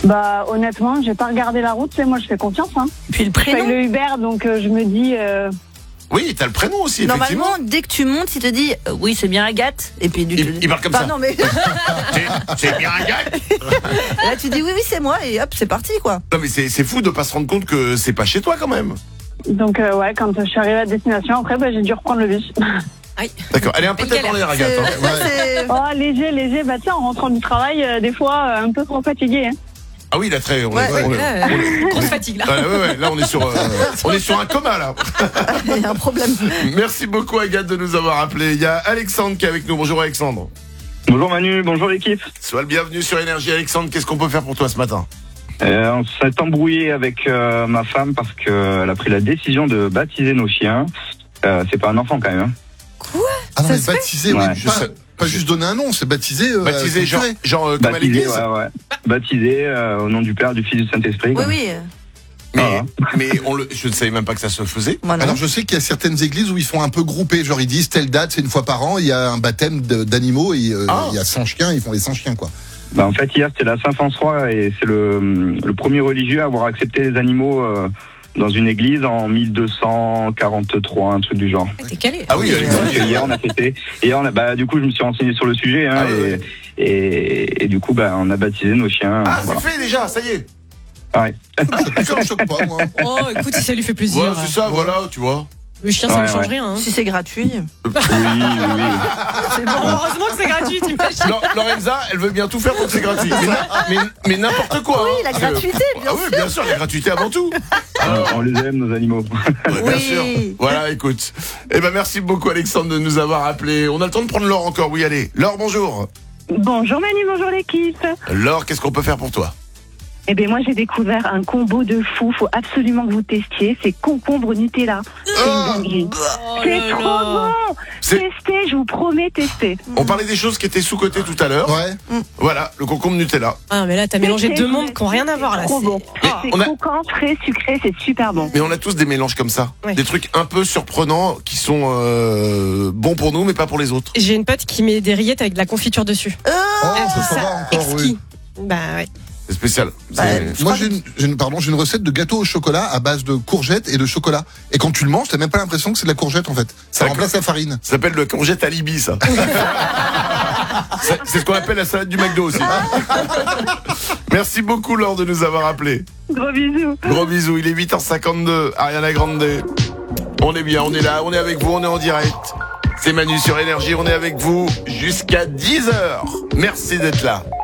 Bah honnêtement, j'ai pas regardé la route, moi je fais confiance. Puis le Je paye prénom. le Uber, donc je me dis... Oui, t'as le prénom aussi, effectivement. Normalement, dès que tu montes, il te dit oui, c'est bien Agathe. Et puis Il parle comme ça. Non, mais C'est bien un gars. et là, tu dis oui, c'est moi. Et hop, c'est parti, quoi. Non, mais c'est fou de pas se rendre compte que c'est pas chez toi quand même. Donc ouais, quand je suis arrivée à destination, après j'ai dû reprendre le bus. D'accord, elle est un peu tête en l'air, Agathe. C'est- hein. c'est- Oh léger, bah tiens, en rentrant du travail, des fois un peu trop fatiguée. Ah oui, là, très. Ouais, Grosse fatigue là. Ouais, là, on est sur un coma, là. Il y a un problème. Merci beaucoup, Agathe, de nous avoir appelé. Il y a Alexandre qui est avec nous. Bonjour, Alexandre. Bonjour Manu, bonjour l'équipe. Sois le bienvenu sur Énergie. Alexandre, qu'est-ce qu'on peut faire pour toi ce matin? On s'est embrouillé avec ma femme parce qu'elle a pris la décision de baptiser nos chiens. C'est pas un enfant quand même. Hein. Ah non, Ça mais se fait baptisé, Ouais. oui. Pas juste donner un nom, c'est baptisé. Baptisé, genre comme à Baptisé, l'église. ouais. Baptisé au nom du Père, du Fils, du Saint-Esprit. Oui, quoi. oui. Mais je ne savais même pas que ça se faisait. Moi, non. Alors je sais qu'il y a certaines églises où ils font un peu grouper, genre ils disent telle date, c'est une fois par an, il y a un baptême d'animaux et il y a 100 chiens, ils font les 100 chiens quoi. Bah, en fait, hier, c'était la Saint-François et c'est le premier religieux à avoir accepté les animaux dans une église en 1243, un truc du genre. T'es calé. Ah oui, Alexandre. Et hier, on a fêté. Et du coup, je me suis renseigné sur le sujet Ah oui. et du coup, on a baptisé nos chiens. Ah, voilà. c'est fait déjà, ça y est. Ouais. Ça me choque pas moi. Oh, écoute, si ça lui fait plaisir. Ouais, c'est ça, voilà, tu vois. Le chien, ça ne Ouais, change ouais. rien. Hein. Si c'est gratuit, Oui. c'est bon. Heureusement que c'est gratuit, t'imagines. Lorenza, elle veut bien tout faire pour que c'est gratuit. Mais n'importe quoi. Oui, hein. la Parce que- gratuité, bien Ah oui, bien sûr, la gratuité avant tout. On les aime, nos animaux. Ouais, bien Oui. sûr. Voilà, écoute. Eh ben, merci beaucoup, Alexandre, de nous avoir appelé. On a le temps de prendre Laure encore. Oui, allez. Laure, bonjour. Bonjour Manu, bonjour l'équipe. Laure, qu'est-ce qu'on peut faire pour toi? Eh bien moi j'ai découvert un combo de fou, faut absolument que vous testiez, c'est concombre Nutella. C'est une dinguerie. C'est trop bon. C'est- Testez, je vous promets, testez. On parlait des choses qui étaient sous-cotées tout à l'heure. Ouais. Voilà, le concombre Nutella. Ah non, mais là, t'as mélangé deux mondes qui n'ont rien à voir là. Trop c'est- bon. C'est on a- croquant, frais, sucré, c'est super bon. Mais on a tous des mélanges comme ça. Ouais. Des trucs un peu surprenants qui sont bons pour nous, mais pas pour les autres. J'ai une pote qui met des rillettes avec de la confiture dessus. Oh, Elle trouve ça va ça encore, oui. exquis. Bah ouais. C'est spécial. Bah, C'est- Moi j'ai une recette de gâteau au chocolat à base de courgettes et de chocolat. Et quand tu le manges, t'as même pas l'impression que c'est de la courgette en fait. Ça D'accord. remplace la farine. Ça s'appelle le courgette alibi, ça. C'est ce qu'on appelle la salade du McDo aussi. Merci beaucoup, Laure, de nous avoir appelé. Gros bisous. Gros bisous, il est 8h52, Ariana Grande. On est bien, on est là, on est avec vous, on est en direct. C'est Manu sur Énergie, on est avec vous jusqu'à 10h. Merci d'être là.